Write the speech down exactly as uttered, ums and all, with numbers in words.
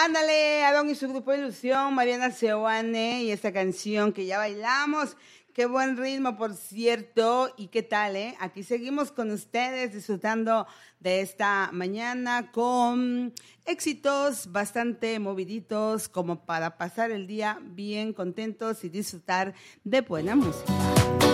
Ándale, Adón y su grupo Ilusión, Mariana Seoane y esta canción que ya bailamos. Qué buen ritmo, por cierto. ¿Y qué tal, eh? Aquí seguimos con ustedes disfrutando de esta mañana con éxitos bastante moviditos como para pasar el día bien contentos y disfrutar de buena música.